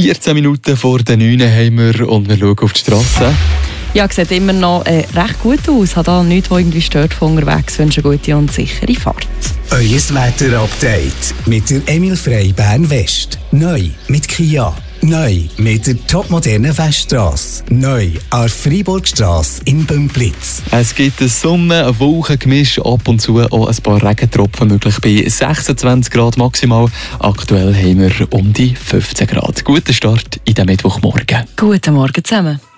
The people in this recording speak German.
14 Minuten vor den 9 haben wir und wir schauen auf die Straße. Ja, sieht immer noch recht gut aus. Hat auch nichts, was irgendwie stört von unterwegs. Wünsche eine gute und sichere Fahrt. Euer Wetter-Update mit der Emil Frey Bern West. Neu mit Kia. Neu mit der topmodernen Weststrasse. Neu an der Freiburgstrasse in Bümplitz. Es gibt eine Sonne, ein Wolkengemisch, ab und zu auch ein paar Regentropfen möglich bei 26 Grad maximal. Aktuell haben wir um die 15 Grad. Guten Start in den Mittwochmorgen. Guten Morgen zusammen.